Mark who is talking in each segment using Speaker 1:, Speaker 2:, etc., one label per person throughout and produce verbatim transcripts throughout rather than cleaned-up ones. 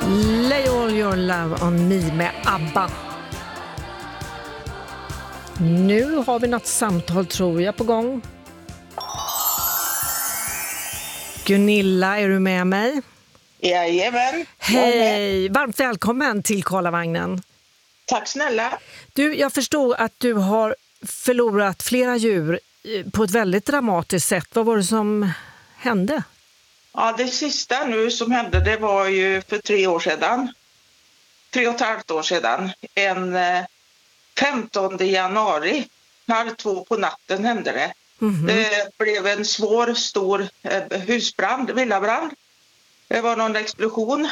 Speaker 1: Lay all your love on me med ABBA. Nu har vi något samtal, tror jag, på gång. Gunilla, är du med mig?
Speaker 2: Jajamän.
Speaker 1: Hej, varmt välkommen till Karlavagnen.
Speaker 2: Tack snälla.
Speaker 1: Du, jag förstår att du har förlorat flera djur på ett väldigt dramatiskt sätt. Vad var det som hände?
Speaker 2: Ja, det sista nu som hände, det var ju för tre år sedan. Tre och ett halvt år sedan. En femtonde januari, halv två på natten hände det. Mm-hmm. Det blev en svår, stor husbrand, villabrand. Det var någon explosion.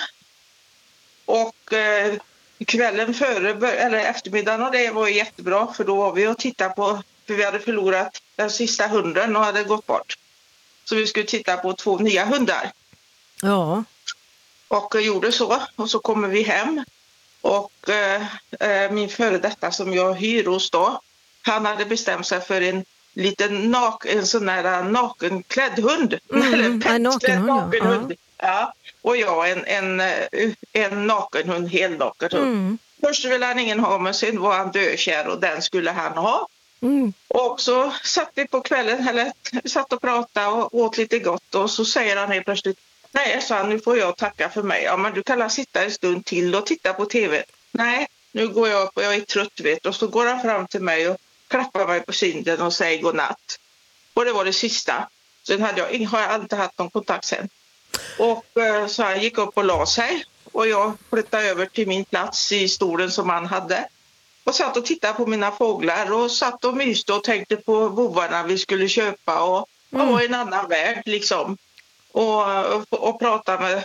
Speaker 2: Och eh, kvällen före, eller eftermiddagen, och det var jättebra. För då var vi och tittade på, för vi hade förlorat den sista hunden och hade gått bort. Så vi skulle titta på två nya hundar.
Speaker 1: Ja.
Speaker 2: Och gjorde så. Och så kommer vi hem. Och eh, min före detta som jag hyr hos då, han hade bestämt sig för en liten nak, en sån här nakenklädd hund.
Speaker 1: Mm,
Speaker 2: Eller
Speaker 1: en nakenhund,
Speaker 2: nakenhund.
Speaker 1: Ja.
Speaker 2: Ja. Och jag en, en, en nakenhund, helnaken hund. Mm. Först ville han ingen ha, men sen var han dökär och den skulle han ha. Mm. Och så satt vi på kvällen, eller satt och pratade och åt lite gott, och så säger han helt plötsligt: nej, sa han, nu får jag tacka för mig. Ja, men du kan sitta en stund till och titta på tv. Nej, nu går jag upp och jag är trött, vet. Och så går han fram till mig och klappar mig på kinden och säger godnatt. Och det var det sista. Sen hade jag, har jag aldrig haft någon kontakt sen. Och så han gick upp och la sig. Och jag flyttade över till min plats i stolen som han hade. Och satt och tittade på mina fåglar och satt och myste och tänkte på vovarna vi skulle köpa. Och, mm. och en annan värld liksom. Och, och, och prata med,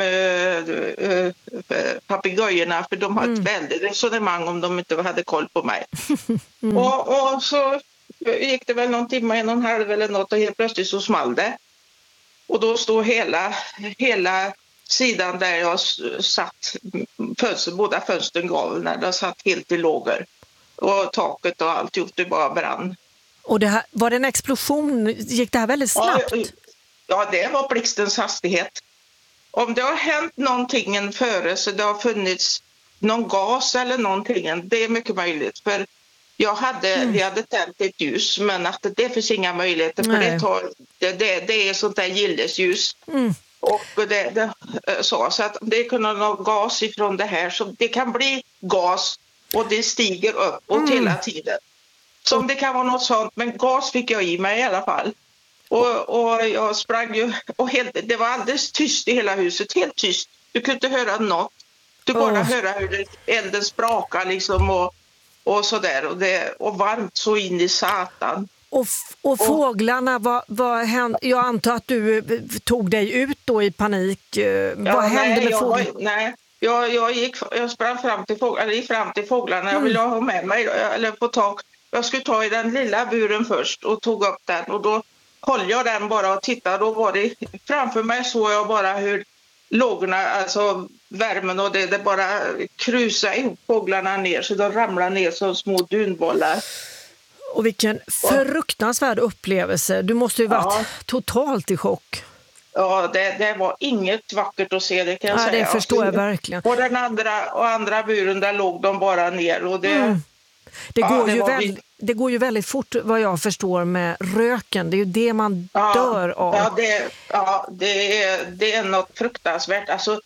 Speaker 2: med äh, papegojorna, för de har ett mm. väldigt resonemang om de inte hade koll på mig. mm. och, och så gick det väl någon timme, en och en halv eller något, och helt plötsligt så small det. Och då stod hela, hela sidan där jag satt, fönster, båda fönstren gav när det satt helt i lågor. Och taket och allt gjort, det bara brann.
Speaker 1: Och det här, var det en explosion? Gick det här väldigt snabbt?
Speaker 2: Ja, Ja, det var blixtens hastighet. Om det har hänt någonting före, så det har funnits någon gas eller någonting, det är mycket möjligt. För jag hade, mm. vi hade tänt ett ljus, men att det finns inga möjligheter. För det, tar, det, det, det är sånt där gillesljus. Mm. Och det, det, så, så att det kunde ha gas ifrån det här. Så det kan bli gas och det stiger upp och mm. hela tiden. Så det kan vara något sånt, men gas fick jag i mig i alla fall. Och, och jag sprang ju, och helt, det var alldeles tyst i hela huset, helt tyst. Du kunde inte höra något. Du bara oh. höra hur det, elden sprakar liksom och, och sådär. Och, det, och varmt så in i satan.
Speaker 1: Och, och fåglarna, vad, vad hände? Jag antar att du tog dig ut då i panik. Ja, vad hände
Speaker 2: nej,
Speaker 1: med fåglarna?
Speaker 2: Jag, nej, jag, jag, gick, jag sprang fram till, fågl, eller gick fram till fåglarna. Jag ville ha med mig, eller få tag. Jag skulle ta i den lilla buren först och tog upp den, och då höll jag den bara och tittade. Då var det framför mig, såg jag bara hur lågorna, alltså värmen och det, det bara krusade ihop fåglarna ner, så de ramlade ner som små dunbollar.
Speaker 1: Och vilken fruktansvärd upplevelse. Du måste ju varit ja. totalt i chock.
Speaker 2: Ja, det, det var inget vackert att se, det kan jag
Speaker 1: ja,
Speaker 2: säga.
Speaker 1: Det förstår jag verkligen.
Speaker 2: Och den andra, och andra buren, där låg de bara ner. Och det,
Speaker 1: mm. det, går
Speaker 2: ja, det,
Speaker 1: ju
Speaker 2: var
Speaker 1: väl, det går ju väldigt fort, vad jag förstår, med röken. Det är ju det man
Speaker 2: ja,
Speaker 1: dör av.
Speaker 2: Ja, det, ja det, är, det är något fruktansvärt. Alltså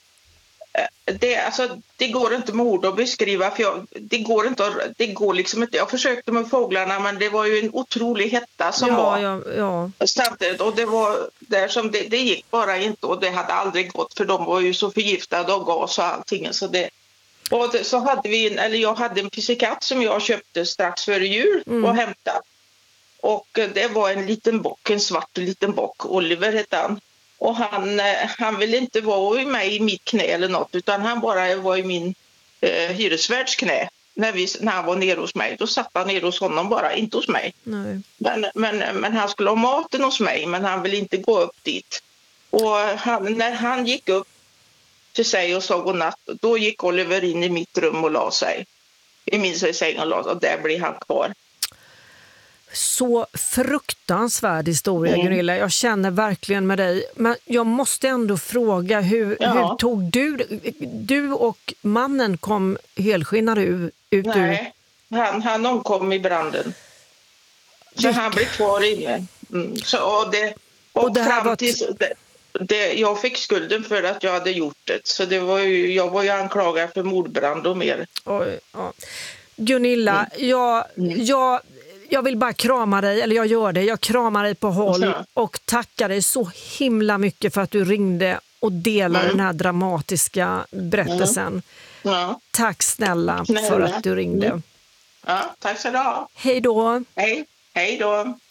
Speaker 2: det, alltså, det går inte med ord att beskriva, för jag, det går inte att, det går liksom inte. Jag försökte med fåglarna, men det var ju en otrolig hetta som
Speaker 1: ja,
Speaker 2: var
Speaker 1: ja, ja.
Speaker 2: samtidigt, och det var där som det, det gick bara inte, och det hade aldrig gått, för de var ju så förgiftade av gas och allting. Så det, och det, så hade vi en, eller jag hade en pissekatt som jag köpte strax före jul mm. och hämtade. Och det var en liten bock, en svart liten bock, Oliver hette han. Och han, han ville inte vara med i mitt knä eller något, utan han bara var i min eh, hyresvärds knä. När, vi, när han var nere hos mig, då satt han nere hos honom bara, inte hos mig.
Speaker 1: Nej.
Speaker 2: Men, men, men han skulle ha maten hos mig, men han ville inte gå upp dit. Och han, när han gick upp till sig och sa godnatt, då gick Oliver in i mitt rum och la sig. I min säng och la sig, och där blev han kvar.
Speaker 1: Så fruktansvärd historia, mm. Gunilla. Jag känner verkligen med dig. Men jag måste ändå fråga, hur, ja. hur tog du... Du och mannen kom helskinnade ut ur...
Speaker 2: Nej, han, han omkom i branden. Så det... han blev kvar inne. Mm. Så, och det, och och det här var... Till, det, det, jag fick skulden för att jag hade gjort det. Så det var ju, jag var ju anklagad för mordbrand och mer.
Speaker 1: Oj, ja. Gunilla, mm. jag... jag Jag vill bara krama dig, eller jag gör det. Jag kramar dig på håll och tackar dig så himla mycket för att du ringde och delade mm. den här dramatiska berättelsen. Mm. Ja. Tack snälla, snälla för att du ringde.
Speaker 2: Mm. Ja, tack så du ha.
Speaker 1: Hej då.
Speaker 2: Hej, hej då.